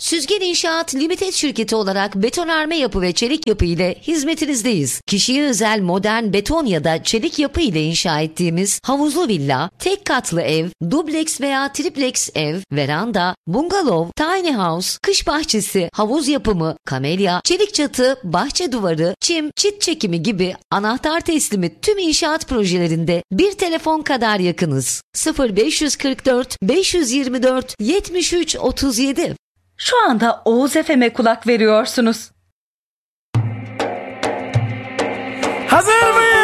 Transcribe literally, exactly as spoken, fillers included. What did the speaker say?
Süzgen İnşaat Limited şirketi olarak betonarme yapı ve çelik yapı ile hizmetinizdeyiz. Kişiye özel modern beton ya da çelik yapı ile inşa ettiğimiz havuzlu villa, tek katlı ev, dubleks veya triplex ev, veranda, bungalov, tiny house, kış bahçesi, havuz yapımı, kamelya, çelik çatı, bahçe duvarı, çim, çit çekimi gibi anahtar teslimi tüm inşaat projelerinde bir telefon kadar yakınız. sıfır beş kırk dört beş yirmi dört yetmiş üç otuz yedi. Şu anda Oğuz F M'e kulak veriyorsunuz. Hazır mıyız?